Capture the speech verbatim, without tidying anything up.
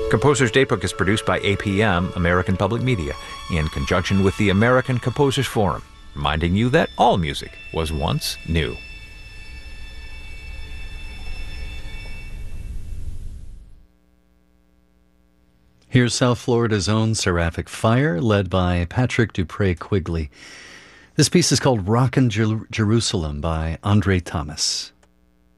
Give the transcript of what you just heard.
Composer's Datebook is produced by A P M, American Public Media, in conjunction with the American Composers Forum, reminding you that all music was once new. Here's South Florida's own Seraphic Fire, led by Patrick Dupre Quigley. This piece is called Rockin' Jer- Jerusalem by Andre Thomas.